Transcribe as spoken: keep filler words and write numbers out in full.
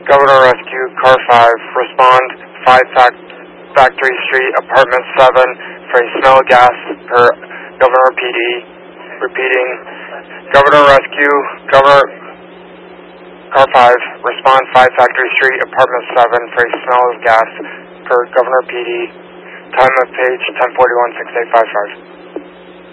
Governor Rescue, Car five, respond five fac Factory Street, Apartment seven, for a smell of gas per Governor P D. Repeating, Governor Rescue, Governor Car five, respond five Factory Street, Apartment seven, for a smell of gas per Governor P D. Time of page ten forty-one, six eight five five.